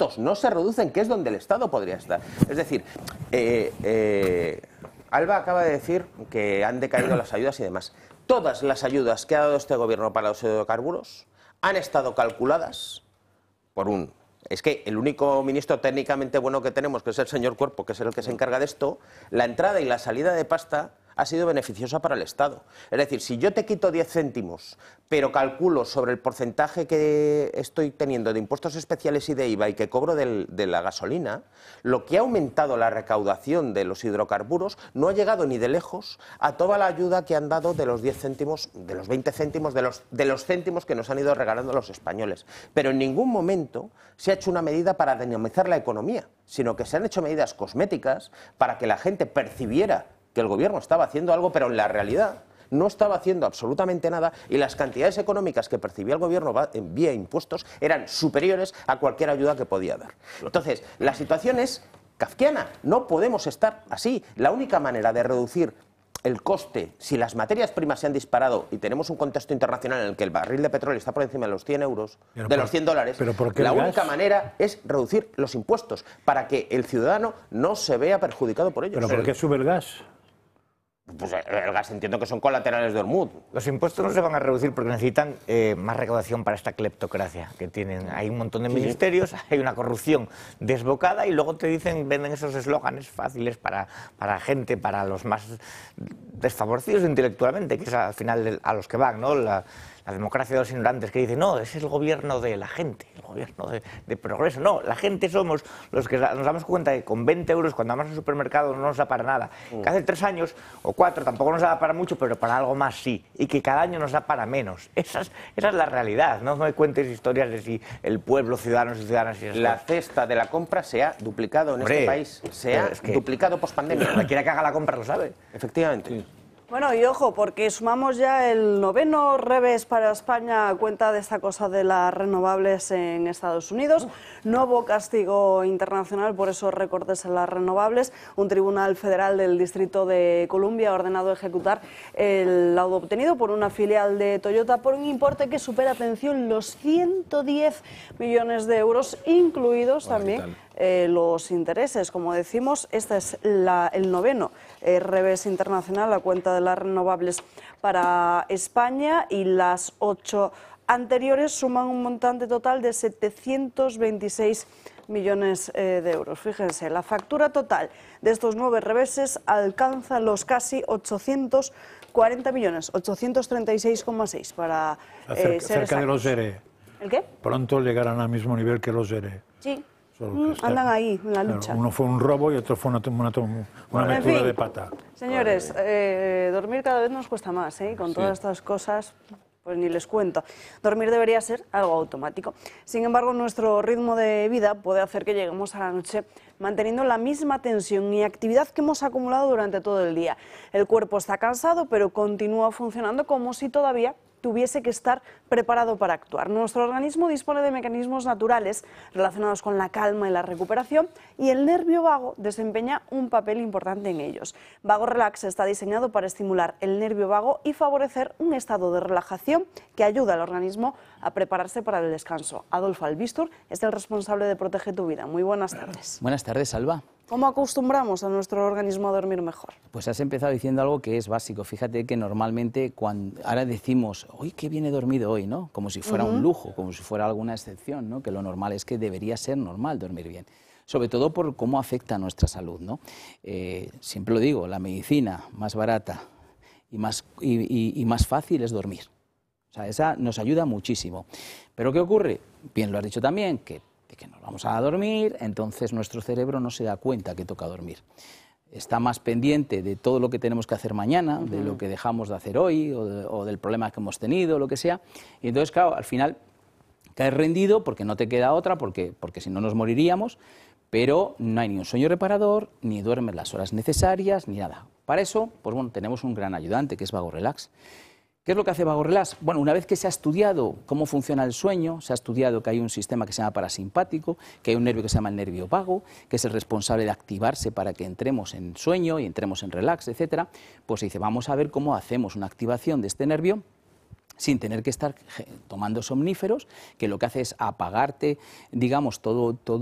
impuestos, no se reducen, que es donde el Estado podría estar. Es decir, Alba acaba de decir que han decaído las ayudas y demás. Todas las ayudas que ha dado este gobierno para los hidrocarburos han estado calculadas por un... Es que el único ministro técnicamente bueno que tenemos, que es el señor Cuerpo, que es el que se encarga de esto, la entrada y la salida de pasta ha sido beneficiosa para el Estado. Es decir, si yo te quito 10 céntimos, pero calculo sobre el porcentaje que estoy teniendo de impuestos especiales y de IVA y que cobro de la gasolina, lo que ha aumentado la recaudación de los hidrocarburos no ha llegado ni de lejos a toda la ayuda que han dado de los 10 céntimos, de los 20 céntimos, de los céntimos que nos han ido regalando los españoles. Pero en ningún momento se ha hecho una medida para dinamizar la economía, sino que se han hecho medidas cosméticas para que la gente percibiera que el gobierno estaba haciendo algo, pero en la realidad no estaba haciendo absolutamente nada y las cantidades económicas que percibía el gobierno vía impuestos eran superiores a cualquier ayuda que podía dar. Entonces, la situación es kafkiana, no podemos estar así. La única manera de reducir el coste, si las materias primas se han disparado y tenemos un contexto internacional en el que el barril de petróleo está por encima de los 100 euros, de los 100 dólares, la única manera es reducir los impuestos para que el ciudadano no se vea perjudicado por ellos. ¿Pero por qué sube el gas? Pues el gas entiendo que son colaterales de Ormuz. Los impuestos no se van a reducir porque necesitan más recaudación para esta cleptocracia que tienen. Hay un montón de ministerios, hay una corrupción desbocada y luego te dicen, venden esos eslóganes fáciles para gente, para los más desfavorecidos intelectualmente, que es al final a los que van, ¿no? La democracia de los ignorantes que dicen, no, es el gobierno de la gente, el gobierno de progreso. No, la gente somos los que nos damos cuenta que con 20 euros cuando vamos al supermercado no nos da para nada. Que hace 3 años o 4 tampoco nos da para mucho, pero para algo más sí. Y que cada año nos da para menos. Esa es la realidad. No me cuentes historias de si el pueblo, ciudadanos y ciudadanas... La cesta de la compra se ha duplicado en este país. Se ha duplicado pospandemia. Cualquiera que haga la compra lo sabe. Efectivamente. Sí. Bueno, y ojo, porque sumamos ya el 9º revés para España a cuenta de esta cosa de las renovables en Estados Unidos. Nuevo castigo internacional por esos recortes en las renovables. Un tribunal federal del Distrito de Columbia ha ordenado ejecutar el laudo obtenido por una filial de Toyota por un importe que supera, atención, los 110 millones de euros, incluidos también los intereses. Como decimos, este es el 9º revés internacional a cuenta de las renovables para España y las 8 anteriores suman un montante total de 726 millones de euros. Fíjense, la factura total de estos 9 reveses alcanza los casi 840 millones, 836,6 para ser cerca de los ERE. ¿El qué? Pronto llegarán al mismo nivel que los ERE. Sí. Andan ahí, en la lucha. Uno fue un robo y otro fue una metedura de pata. Señores, dormir cada vez nos cuesta más, ¿eh? Con todas estas cosas, pues ni les cuento. Dormir debería ser algo automático. Sin embargo, nuestro ritmo de vida puede hacer que lleguemos a la noche manteniendo la misma tensión y actividad que hemos acumulado durante todo el día. El cuerpo está cansado, pero continúa funcionando como si todavía tuviese que estar preparado para actuar. Nuestro organismo dispone de mecanismos naturales relacionados con la calma y la recuperación y el nervio vago desempeña un papel importante en ellos. Vago Relax está diseñado para estimular el nervio vago y favorecer un estado de relajación que ayuda al organismo a prepararse para el descanso. Adolfo Albistur es el responsable de Protege tu Vida. Muy buenas tardes. Buenas tardes, Alba. ¿Cómo acostumbramos a nuestro organismo a dormir mejor? Pues has empezado diciendo algo que es básico. Fíjate que normalmente ahora decimos, uy, qué bien he dormido hoy, ¿no? Como si fuera un lujo, como si fuera alguna excepción, ¿no? Que lo normal es que debería ser normal dormir bien. Sobre todo por cómo afecta a nuestra salud, ¿no? Siempre lo digo, la medicina más barata y más fácil es dormir. O sea, esa nos ayuda muchísimo. Pero ¿qué ocurre? Bien lo has dicho también, que nos vamos a dormir, entonces nuestro cerebro no se da cuenta que toca dormir. Está más pendiente de todo lo que tenemos que hacer mañana, de lo que dejamos de hacer hoy, o del problema que hemos tenido, lo que sea. Y entonces, claro, al final caes rendido porque no te queda otra, porque si no nos moriríamos, pero no hay ni un sueño reparador, ni duermes las horas necesarias, ni nada. Para eso, pues bueno, tenemos un gran ayudante, que es Vago Relax. ¿Qué es lo que hace Vago Relax? Bueno, una vez que se ha estudiado cómo funciona el sueño, se ha estudiado que hay un sistema que se llama parasimpático, que hay un nervio que se llama el nervio vago, que es el responsable de activarse para que entremos en sueño y entremos en relax, etcétera, pues se dice, vamos a ver cómo hacemos una activación de este nervio sin tener que estar tomando somníferos, que lo que hace es apagarte, digamos, todo